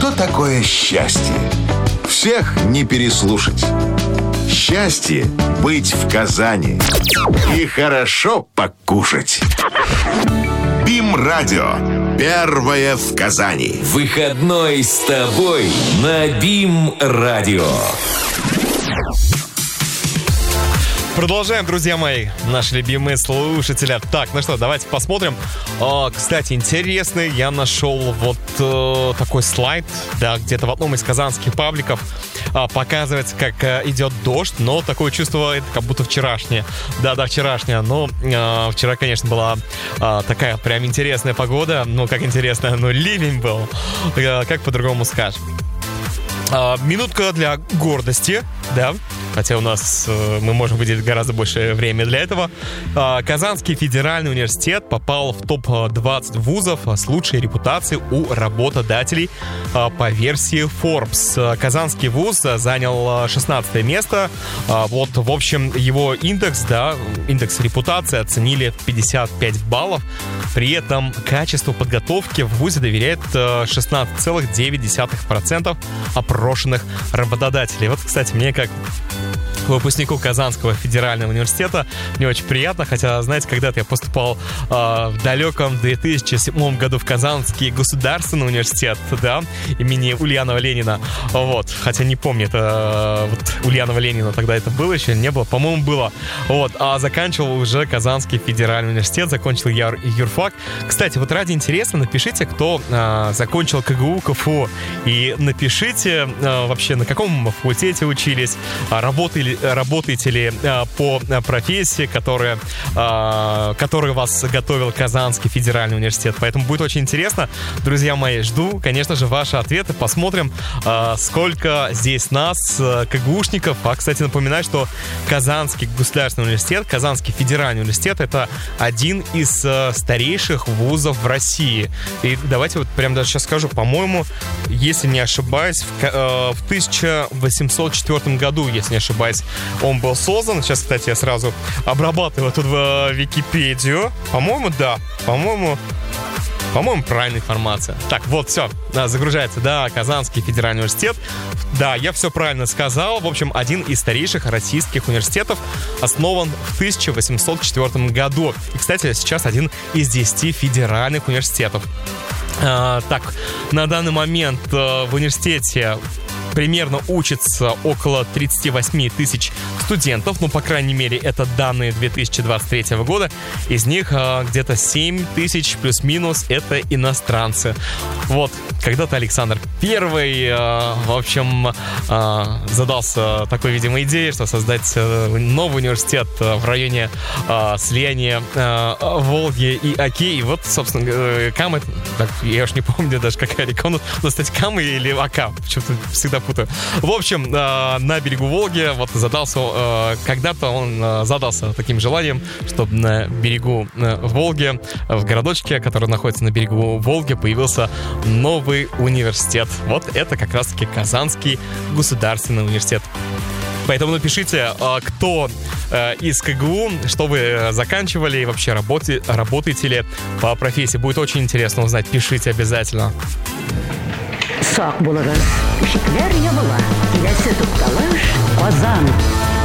Что такое счастье? Всех не переслушать. Счастье — быть в Казани и хорошо покушать. БИМ-радио. Первое в Казани. Выходной с тобой на БИМ-радио. Продолжаем, друзья мои, наши любимые слушатели. Так, ну что, давайте посмотрим. Кстати, интересный, я нашел вот такой слайд, да, где-то в одном из казанских пабликов. Показывается, как идет дождь, но такое чувство, это как будто вчерашнее. Да, вчерашнее. Но вчера, конечно, была такая прям интересная погода. Ну, как интересная, ну, ливень был. Как по-другому скажешь. Минутка для гордости, да. Хотя у нас мы можем выделить гораздо больше времени для этого. Казанский федеральный университет попал в топ-20 вузов с лучшей репутацией у работодателей по версии Forbes. Казанский вуз занял 16 место. Вот, в общем, его индекс, да, индекс репутации оценили в 55 баллов. При этом качеству подготовки в вузе доверяет 16,9% опрошенных работодателей. Вот, кстати, мне как выпускнику Казанского федерального университета не очень приятно, хотя, знаете, когда-то я поступал в далеком 2007 году в Казанский государственный университет, да, имени Ульянова Ленина, вот, хотя не помню, это вот Ульянова Ленина тогда это было еще, не было, по-моему, было, вот, а заканчивал уже Казанский федеральный университет, закончил юрфак. Кстати, вот ради интереса напишите, кто закончил КГУ, КФУ, и напишите вообще, на каком факультете учились, работаете ли по профессии, которую вас готовил Казанский федеральный университет. Поэтому будет очень интересно. Друзья мои, жду, конечно же, ваши ответы. Посмотрим, сколько здесь нас, КГУшников. А, кстати, напоминаю, что Казанский государственный университет, Казанский федеральный университет — это один из старейших вузов в России. И давайте вот прямо даже сейчас скажу, по-моему, если не ошибаюсь, в 1804 году, если не ошибаюсь, он был создан. Сейчас, кстати, я сразу обрабатываю тут в Википедию. По-моему, да. По-моему, правильная информация. Так, вот, все, загружается, да, Казанский федеральный университет. Да, я все правильно сказал. В общем, один из старейших российских университетов, основан в 1804 году. И, кстати, сейчас один из 10 федеральных университетов. Так, на данный момент в университете примерно учатся около 38 тысяч студентов, ну, по крайней мере, это данные 2023 года. Из них где-то 7 тысяч плюс-минус это иностранцы. Вот, когда-то Александр I, в общем, задался такой, видимо, идеей, что создать новый университет в районе слияния Волги и Оки. И вот, собственно, Камы, так, я уж не помню даже, какая река, но, кстати, Камы или Ока, почему-то всегда путаю. В общем, на берегу Волги вот когда-то он задался таким желанием, чтобы на берегу Волги, в городочке, который находится на берегу Волги, появился новый университет. Вот это как раз-таки Казанский государственный университет. Поэтому напишите, кто из КГУ, что вы заканчивали и вообще работаете ли по профессии. Будет очень интересно узнать. Пишите обязательно. Сак булыгыз, ишекләр ябыла, киләсе тукталыш Казан.